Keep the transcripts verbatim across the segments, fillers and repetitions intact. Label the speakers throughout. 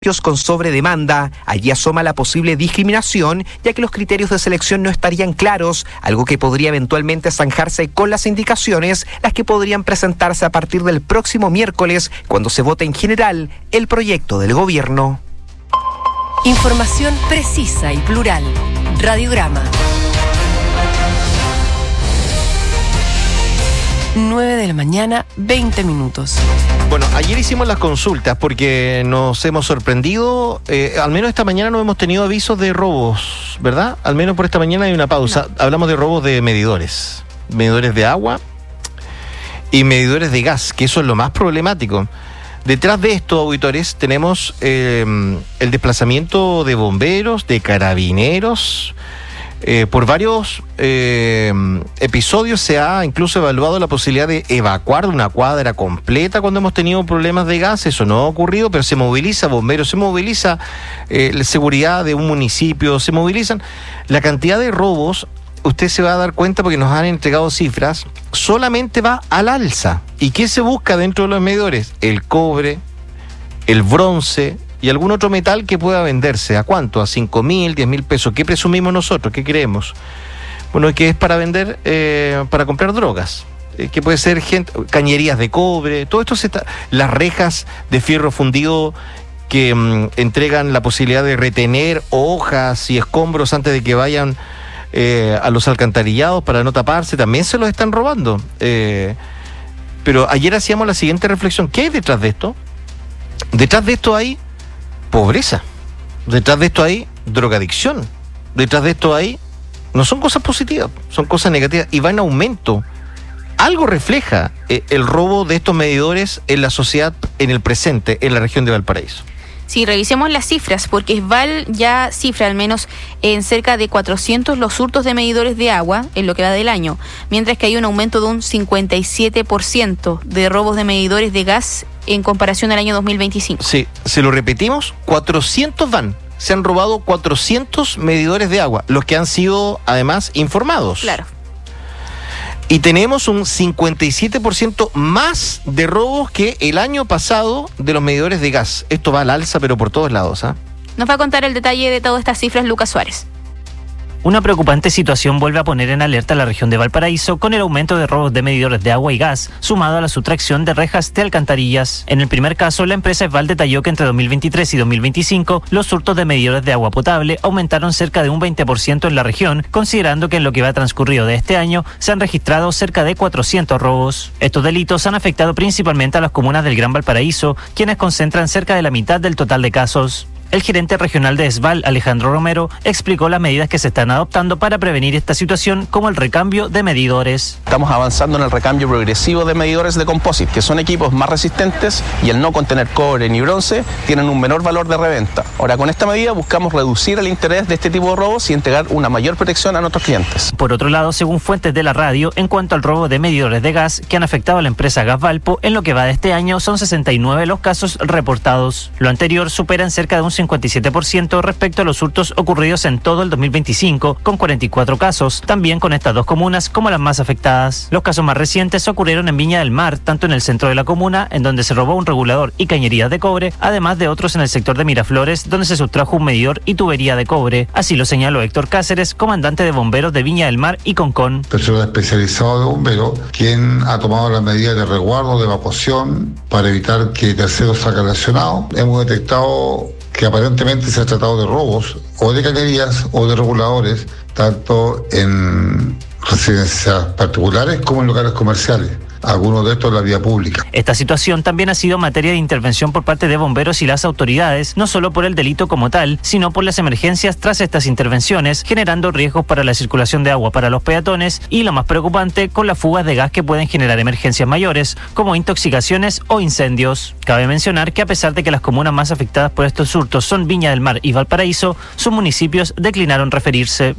Speaker 1: con sobredemanda. Allí asoma la posible discriminación, ya que los criterios de selección no estarían claros, algo que podría eventualmente zanjarse con las indicaciones, las que podrían presentarse a partir del próximo miércoles, cuando se vote en general el proyecto del gobierno.
Speaker 2: Información precisa y plural. Radiograma. nueve de la mañana, veinte minutos.
Speaker 3: Bueno, ayer hicimos las consultas porque nos hemos sorprendido, eh, al menos esta mañana no hemos tenido avisos de robos, ¿verdad? Al menos por esta mañana hay una pausa. No. Hablamos de robos de medidores, medidores de agua y medidores de gas, que eso es lo más problemático. Detrás de esto, auditores, tenemos eh, el desplazamiento de bomberos, de carabineros. Eh, por varios eh, episodios se ha incluso evaluado la posibilidad de evacuar de una cuadra completa cuando hemos tenido problemas de gas. Eso no ha ocurrido, pero se moviliza bomberos, se moviliza eh, la seguridad de un municipio, se movilizan. La cantidad de robos, usted se va a dar cuenta porque nos han entregado cifras, solamente va al alza. ¿Y qué se busca dentro de los medidores? El cobre, el bronce y algún otro metal que pueda venderse. ¿A cuánto? ¿A cinco mil, diez mil pesos? ¿Qué presumimos nosotros? ¿Qué creemos? Bueno, que es para vender, eh, para comprar drogas. Eh, que puede ser gente, cañerías de cobre, todo esto se está. Las rejas de fierro fundido que mmm, entregan la posibilidad de retener hojas y escombros antes de que vayan eh, a los alcantarillados para no taparse, también se los están robando. Eh, pero ayer hacíamos la siguiente reflexión. ¿Qué hay detrás de esto? Detrás de esto hay pobreza. Detrás de esto hay drogadicción. Detrás de esto hay... No son cosas positivas, son cosas negativas y va en aumento. Algo refleja eh, el robo de estos medidores en la sociedad, en el presente, en la región de Valparaíso.
Speaker 4: Sí, revisemos las cifras, porque Esval ya cifra al menos en cerca de cuatrocientos los hurtos de medidores de agua en lo que va del año, mientras que hay un aumento de un cincuenta y siete por ciento de robos de medidores de gas en comparación al año dos mil veinticinco.
Speaker 3: Sí, se lo repetimos, cuatrocientos van. Se han robado cuatrocientos medidores de agua, los que han sido además informados.
Speaker 4: Claro.
Speaker 3: Y tenemos un cincuenta y siete por ciento más de robos que el año pasado de los medidores de gas. Esto va al alza, pero por todos lados, ¿ah? ¿eh?
Speaker 4: Nos va a contar el detalle de todas estas cifras Lucas Suárez.
Speaker 5: Una preocupante situación vuelve a poner en alerta a la región de Valparaíso con el aumento de robos de medidores de agua y gas, sumado a la sustracción de rejas de alcantarillas. En el primer caso, la empresa Esval detalló que entre dos mil veintitrés y dos mil veinticinco, los hurtos de medidores de agua potable aumentaron cerca de un veinte por ciento en la región, considerando que en lo que va transcurrido de este año se han registrado cerca de cuatrocientos robos. Estos delitos han afectado principalmente a las comunas del Gran Valparaíso, quienes concentran cerca de la mitad del total de casos. El gerente regional de Esval, Alejandro Romero, explicó las medidas que se están adoptando para prevenir esta situación, como el recambio de medidores.
Speaker 6: Estamos avanzando en el recambio progresivo de medidores de composite, que son equipos más resistentes y al no contener cobre ni bronce, tienen un menor valor de reventa. Ahora, con esta medida buscamos reducir el interés de este tipo de robos y entregar una mayor protección a nuestros clientes.
Speaker 5: Por otro lado, según fuentes de la radio, en cuanto al robo de medidores de gas que han afectado a la empresa Gas Valpo, en lo que va de este año son sesenta y nueve los casos reportados. Lo anterior supera en cerca de un cincuenta y siete por ciento respecto a los hurtos ocurridos en todo el dos mil veinticinco, con cuarenta y cuatro casos, también con estas dos comunas como las más afectadas. Los casos más recientes ocurrieron en Viña del Mar, tanto en el centro de la comuna, en donde se robó un regulador y cañerías de cobre, además de otros en el sector de Miraflores, donde se sustrajo un medidor y tubería de cobre. Así lo señaló Héctor Cáceres, comandante de bomberos de Viña del Mar y Concón.
Speaker 7: Personal especializado de bomberos, quien ha tomado las medidas de resguardo, de evacuación, para evitar que terceros salgan lesionados. Hemos detectado que aparentemente se ha tratado de robos o de cañerías o de reguladores, tanto en residencias particulares como en locales comerciales. Algunos de estos en la vía pública.
Speaker 5: Esta situación también ha sido materia de intervención por parte de bomberos y las autoridades, no solo por el delito como tal, sino por las emergencias tras estas intervenciones, generando riesgos para la circulación de agua para los peatones y, lo más preocupante, con las fugas de gas que pueden generar emergencias mayores, como intoxicaciones o incendios. Cabe mencionar que a pesar de que las comunas más afectadas por estos hurtos son Viña del Mar y Valparaíso, sus municipios declinaron referirse.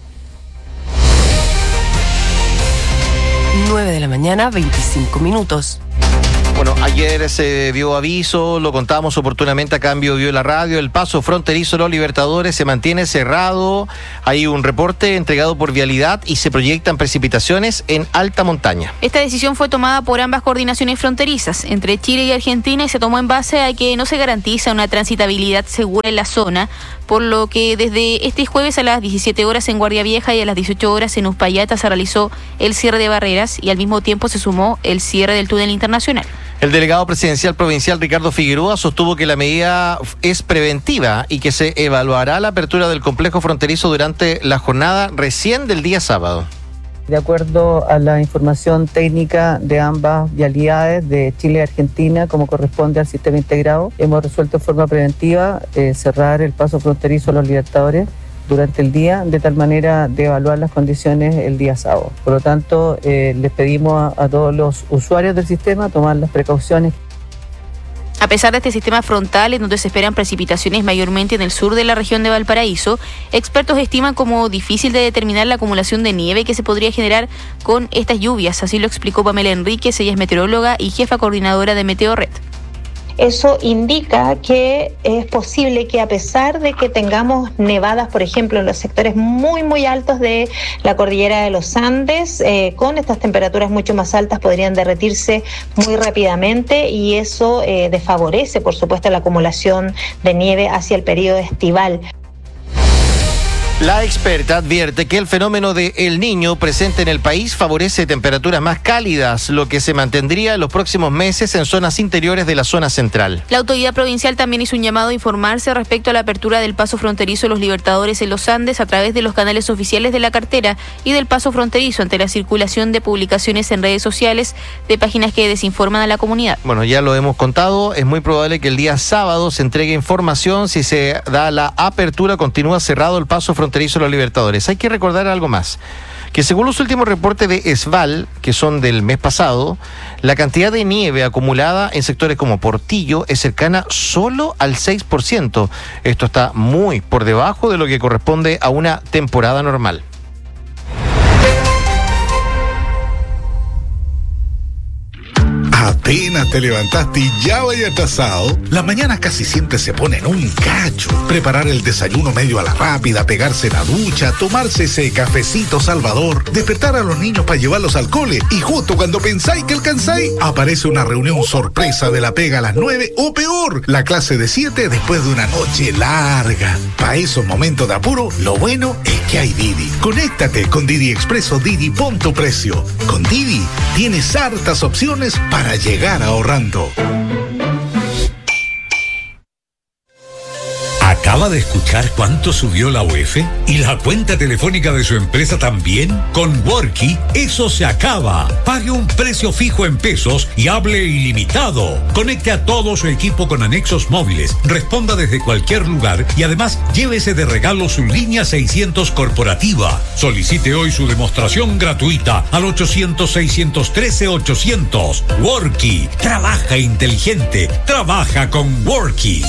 Speaker 2: nueve de la mañana, veinticinco minutos.
Speaker 3: Bueno, ayer se dio aviso, lo contábamos oportunamente acá en Bio Bio la radio, el paso fronterizo de los Libertadores se mantiene cerrado, hay un reporte entregado por Vialidad y se proyectan precipitaciones en alta montaña.
Speaker 4: Esta decisión fue tomada por ambas coordinaciones fronterizas entre Chile y Argentina y se tomó en base a que no se garantiza una transitabilidad segura en la zona, por lo que desde este jueves a las diecisiete horas en Guardia Vieja y a las dieciocho horas en Uspallata se realizó el cierre de barreras y al mismo tiempo se sumó el cierre del túnel internacional.
Speaker 3: El delegado presidencial provincial Ricardo Figueroa sostuvo que la medida es preventiva y que se evaluará la apertura del complejo fronterizo durante la jornada recién del día sábado.
Speaker 8: De acuerdo a la información técnica de ambas vialidades de Chile y Argentina, como corresponde al sistema integrado, hemos resuelto en forma preventiva eh, cerrar el paso fronterizo a los Libertadores durante el día, de tal manera de evaluar las condiciones el día sábado. Por lo tanto, eh, les pedimos a, a todos los usuarios del sistema tomar las precauciones.
Speaker 4: A pesar de este sistema frontal, en donde se esperan precipitaciones mayormente en el sur de la región de Valparaíso, expertos estiman como difícil de determinar la acumulación de nieve que se podría generar con estas lluvias. Así lo explicó Pamela Enríquez, ella es meteoróloga y jefa coordinadora de Meteorred.
Speaker 9: Eso indica que es posible que a pesar de que tengamos nevadas, por ejemplo, en los sectores muy, muy altos de la cordillera de los Andes, eh, con estas temperaturas mucho más altas podrían derretirse muy rápidamente y eso eh, desfavorece, por supuesto, la acumulación de nieve hacia el periodo estival.
Speaker 3: La experta advierte que el fenómeno de El Niño presente en el país favorece temperaturas más cálidas, lo que se mantendría en los próximos meses en zonas interiores de la zona central.
Speaker 4: La autoridad provincial también hizo un llamado a informarse respecto a la apertura del paso fronterizo de los Libertadores en los Andes a través de los canales oficiales de la cartera y del paso fronterizo ante la circulación de publicaciones en redes sociales de páginas que desinforman a la comunidad.
Speaker 3: Bueno, ya lo hemos contado, es muy probable que el día sábado se entregue información. Si se da la apertura, continúa cerrado el paso fronterizo de los Libertadores. Hay que recordar algo más, que según los últimos reportes de ESVAL, que son del mes pasado, la cantidad de nieve acumulada en sectores como Portillo es cercana solo al seis por ciento. Esto está muy por debajo de lo que corresponde a una temporada normal.
Speaker 10: Apenas te levantaste y ya vaya atrasado. Las mañanas casi siempre se ponen un cacho. Preparar el desayuno medio a la rápida, pegarse la ducha, tomarse ese cafecito salvador, despertar a los niños para llevarlos al cole y justo cuando pensáis que alcanzáis, aparece una reunión sorpresa de la pega a las nueve o peor, la clase de siete después de una noche larga. Para esos momentos de apuro, lo bueno es que hay Didi. Conéctate con Didi Expreso Didi, pon tu precio. Con Didi tienes hartas opciones para llegar ahorrando.
Speaker 11: ¿Acaba de escuchar cuánto subió la U E F? ¿Y la cuenta telefónica de su empresa también? Con Worky, eso se acaba. Pague un precio fijo en pesos y hable ilimitado. Conecte a todo su equipo con anexos móviles, responda desde cualquier lugar y además llévese de regalo su línea seiscientos corporativa. Solicite hoy su demostración gratuita al ochocientos, seiscientos trece, ochocientos. Worky, trabaja inteligente, trabaja con Worky.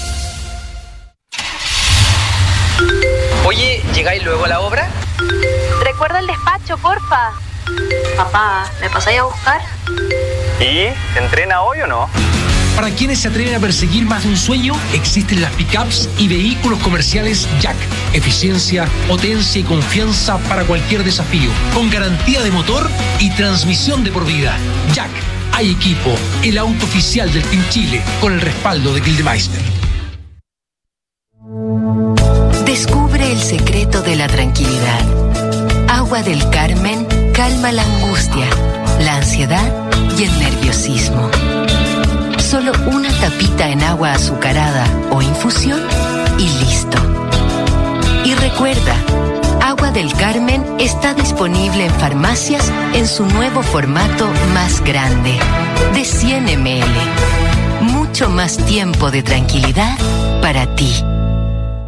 Speaker 12: Oye, ¿llegáis luego a la obra?
Speaker 13: Recuerda el despacho, porfa. Papá, ¿me pasáis a buscar?
Speaker 12: ¿Y? ¿Se entrena hoy o no?
Speaker 14: Para quienes se atreven a perseguir más de un sueño, existen las pickups y vehículos comerciales Jack. Eficiencia, potencia y confianza para cualquier desafío. Con garantía de motor y transmisión de por vida. Jack, hay equipo. El auto oficial del Team Chile con el respaldo de Gildemeister.
Speaker 2: Descubre el secreto de la tranquilidad. Agua del Carmen calma la angustia, la ansiedad y el nerviosismo. Solo una tapita en agua azucarada o infusión y listo. Y recuerda, Agua del Carmen está disponible en farmacias en su nuevo formato más grande, de cien mililitros. Mucho más tiempo de tranquilidad para ti.